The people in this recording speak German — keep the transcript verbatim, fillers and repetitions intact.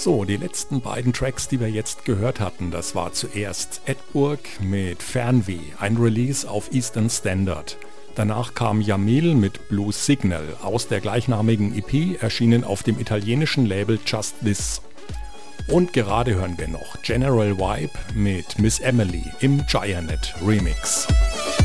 So, die letzten beiden Tracks, die wir jetzt gehört hatten, das war zuerst Edburg mit Fernweh, ein Release auf Eastern Standard. Danach kam Jamil mit Blue Signal aus der gleichnamigen E P, erschienen auf dem italienischen Label Just This. Und gerade hören wir noch General Vibe mit Miss Emily im Giant Remix.